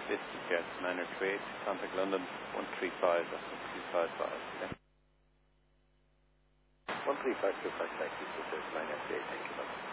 Business Jets, Manor Trade, contact London 135 or 255. Okay? 135 255 9FJ, thank you.